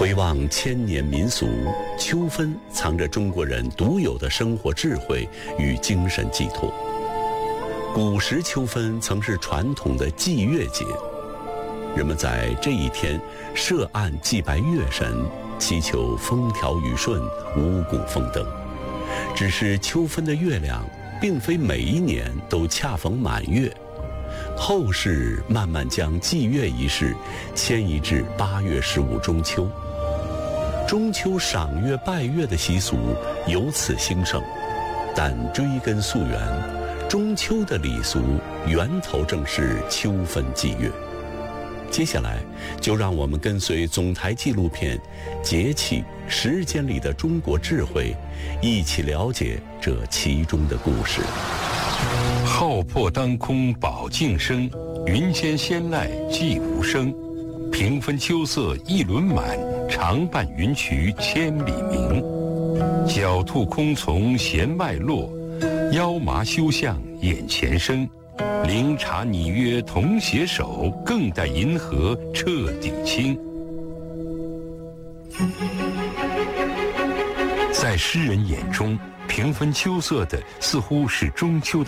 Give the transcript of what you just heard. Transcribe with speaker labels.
Speaker 1: 回望千年民俗，秋分藏着中国人独有的生活智慧与精神寄托。古时秋分曾是传统的祭月节，人们在这一天设案祭拜月神，祈求风调雨顺、五谷丰登。只是秋分的月亮并非每一年都恰逢满月，后世慢慢将祭月仪式迁移至8月15中秋。中秋赏月拜月的习俗由此兴盛，但追根溯源，中秋的礼俗源头正是秋分祭月。接下来就让我们跟随总台纪录片《节气时间里的中国智慧》，一起了解这其中的故事。
Speaker 2: 浩破当空宝镜生，云间仙籁寂无声。平分秋色一轮满，长伴云衢千里明。狡兔空从弦外落，腰麻休向眼前生。灵茶拟约同携手，更待银河彻底清。在诗人眼中，平分秋色的似乎是中秋的